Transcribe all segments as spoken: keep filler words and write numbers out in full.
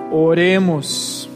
Oremos.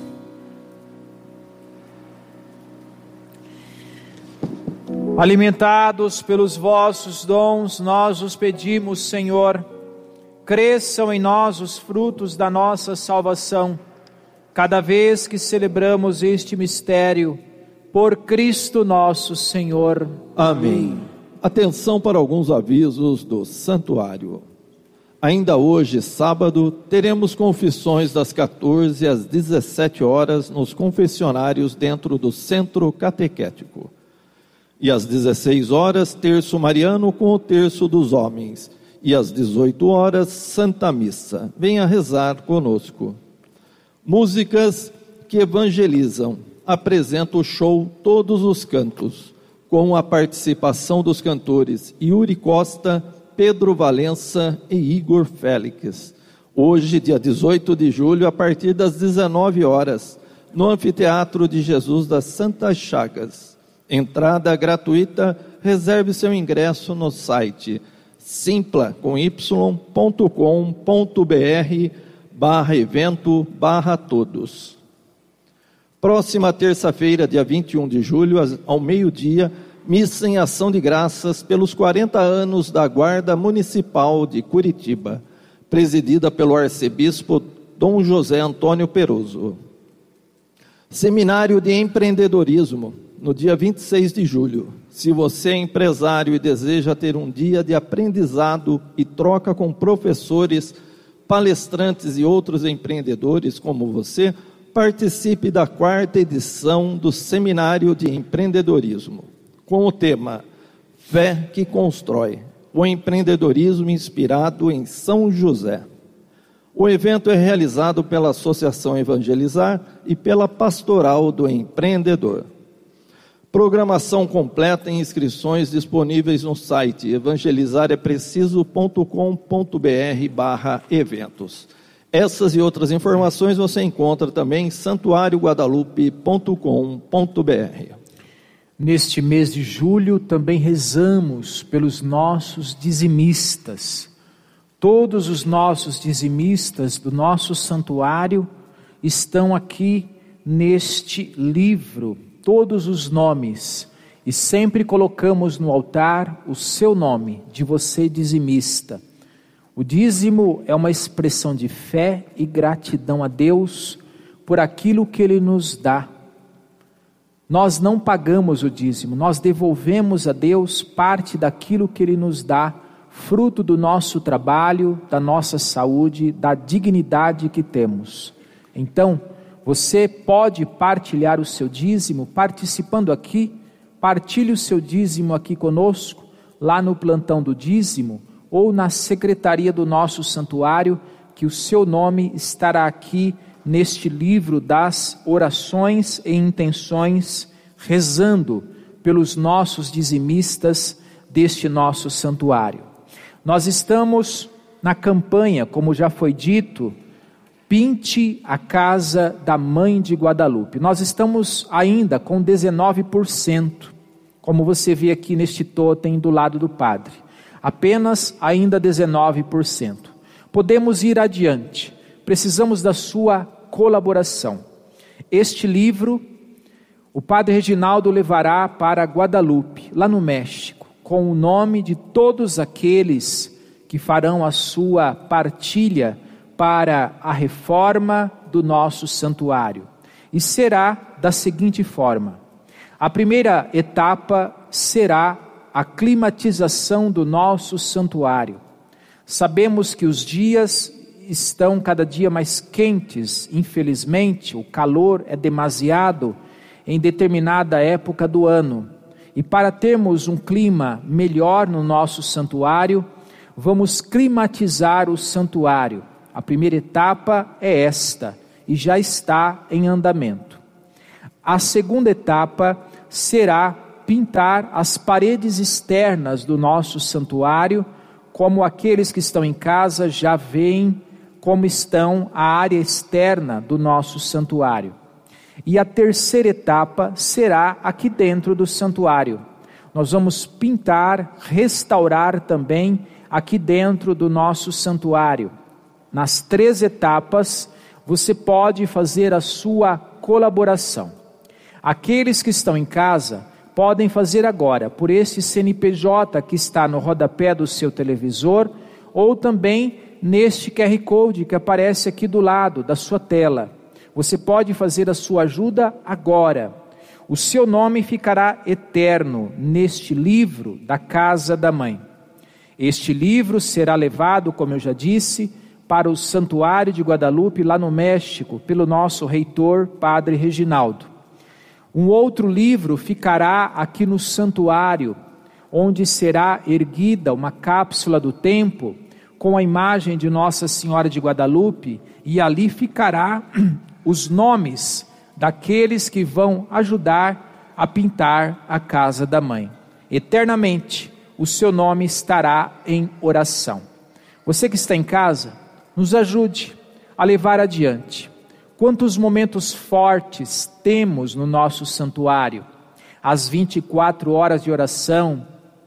Alimentados pelos vossos dons, nós os pedimos, Senhor, cresçam em nós os frutos da nossa salvação, cada vez que celebramos este mistério, por Cristo nosso Senhor. Amém. Atenção para alguns avisos do santuário. Ainda hoje, sábado, teremos confissões das quatorze às dezessete horas nos confessionários dentro do Centro Catequético. E às dezesseis horas, terço mariano com o terço dos homens. E às dezoito horas, Santa Missa. Venha rezar conosco. Músicas que evangelizam. Apresenta o show Todos os Cantos, com a participação dos cantores Yuri Costa, Pedro Valença e Igor Félix. Hoje, dia dezoito de julho, a partir das dezenove horas, no Anfiteatro de Jesus das Santas Chagas. Entrada gratuita, reserve seu ingresso no site simpla com y ponto com ponto br barra evento barra todos. Próxima terça-feira, dia vinte e um de julho, ao meio-dia, missa em ação de graças pelos quarenta anos da Guarda Municipal de Curitiba, presidida pelo arcebispo Dom José Antônio Peroso. Seminário de Empreendedorismo, no dia vinte e seis de julho. Se você é empresário e deseja ter um dia de aprendizado e troca com professores, palestrantes e outros empreendedores como você, participe da quarta edição do Seminário de Empreendedorismo, com o tema Fé que Constrói, o empreendedorismo inspirado em São José. O evento é realizado pela Associação Evangelizar e pela Pastoral do Empreendedor. Programação completa e inscrições disponíveis no site evangelizarepreciso ponto com ponto br barra eventos. Essas e outras informações você encontra também em santuário guadalupe ponto com ponto br. Neste mês de julho também rezamos pelos nossos dizimistas. Todos os nossos dizimistas do nosso santuário estão aqui neste livro, todos os nomes, e sempre colocamos no altar o seu nome, de você dizimista. O dízimo é uma expressão de fé e gratidão a Deus por aquilo que Ele nos dá. Nós não pagamos o dízimo, nós devolvemos a Deus parte daquilo que Ele nos dá, fruto do nosso trabalho, da nossa saúde, da dignidade que temos. Então, você pode partilhar o seu dízimo participando aqui, partilhe o seu dízimo aqui conosco, lá no plantão do dízimo, ou na secretaria do nosso santuário, que o seu nome estará aqui neste livro das orações e intenções, rezando pelos nossos dizimistas deste nosso santuário. Nós estamos na campanha, como já foi dito, Pinte a Casa da Mãe de Guadalupe. Nós estamos ainda com dezenove por cento, como você vê aqui neste totem do lado do padre. Apenas ainda dezenove por cento. Podemos ir adiante, precisamos da sua colaboração. Este livro, o padre Reginaldo levará para Guadalupe, lá no México, com o nome de todos aqueles que farão a sua partilha para a reforma do nosso santuário. E será da seguinte forma: a primeira etapa será a climatização do nosso santuário. Sabemos que os dias estão cada dia mais quentes, infelizmente, o calor é demasiado em determinada época do ano. E para termos um clima melhor no nosso santuário, vamos climatizar o santuário. A primeira etapa é esta, e já está em andamento. A segunda etapa será pintar as paredes externas do nosso santuário, como aqueles que estão em casa já veem como estão a área externa do nosso santuário. E a terceira etapa será aqui dentro do santuário. Nós vamos pintar, restaurar também aqui dentro do nosso santuário. Nas três etapas, você pode fazer a sua colaboração. Aqueles que estão em casa podem fazer agora por este C N P J que está no rodapé do seu televisor, ou também neste Q R Code que aparece aqui do lado da sua tela. Você pode fazer a sua ajuda agora. O seu nome ficará eterno neste livro da Casa da Mãe. Este livro será levado, como eu já disse, para o Santuário de Guadalupe, lá no México, pelo nosso reitor, Padre Reginaldo. Um outro livro ficará aqui no santuário, onde será erguida uma cápsula do tempo com a imagem de Nossa Senhora de Guadalupe, e ali ficará os nomes daqueles que vão ajudar a pintar a Casa da Mãe. Eternamente, o seu nome estará em oração. Você que está em casa, nos ajude a levar adiante. Quantos momentos fortes temos no nosso santuário, as vinte e quatro horas de oração,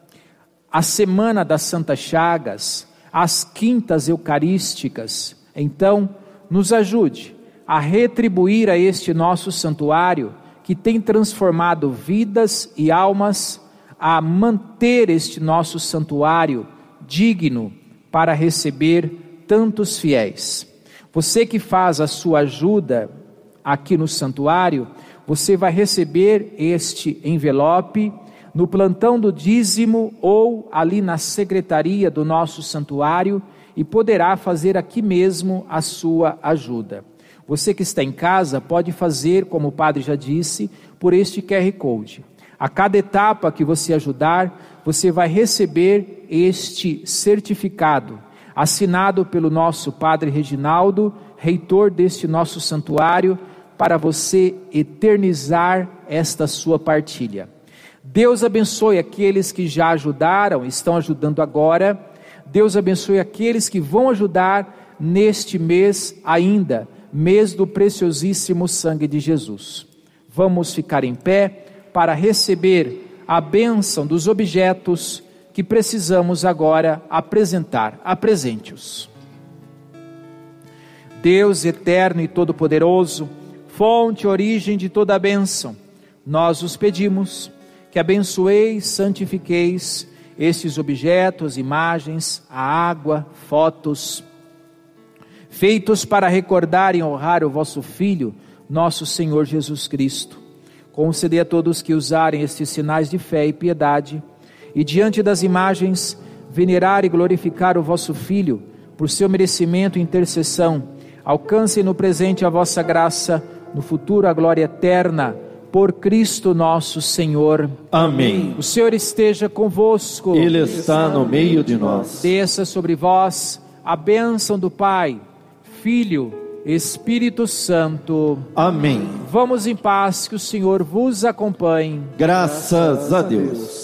a semana das Santas Chagas, as quintas eucarísticas. Então, nos ajude a retribuir a este nosso santuário, que tem transformado vidas e almas, a manter este nosso santuário digno para receber tantos fiéis. Você que faz a sua ajuda aqui no santuário, você vai receber este envelope no plantão do dízimo ou ali na secretaria do nosso santuário e poderá fazer aqui mesmo a sua ajuda. Você que está em casa pode fazer, como o padre já disse, por este Q R Code. A cada etapa que você ajudar, você vai receber este certificado, assinado pelo nosso Padre Reginaldo, reitor deste nosso santuário, para você eternizar esta sua partilha. Deus abençoe aqueles que já ajudaram, estão ajudando agora. Deus abençoe aqueles que vão ajudar neste mês ainda, mês do preciosíssimo sangue de Jesus. Vamos ficar em pé para receber a bênção dos objetos que precisamos agora apresentar. Apresente-os. Deus eterno e todo-poderoso, fonte e origem de toda a bênção, nós os pedimos que abençoeis, santifiqueis estes objetos, imagens, a água, fotos, feitos para recordar e honrar o vosso Filho, nosso Senhor Jesus Cristo. Concedei a todos que usarem estes sinais de fé e piedade, e diante das imagens, venerar e glorificar o vosso Filho, por seu merecimento e intercessão. Alcancem no presente a vossa graça, no futuro a glória eterna, por Cristo nosso Senhor. Amém. O Senhor esteja convosco. Ele está no meio de nós. Desça sobre vós a bênção do Pai, Filho, Espírito Santo. Amém. Vamos em paz, que o Senhor vos acompanhe. Graças a Deus.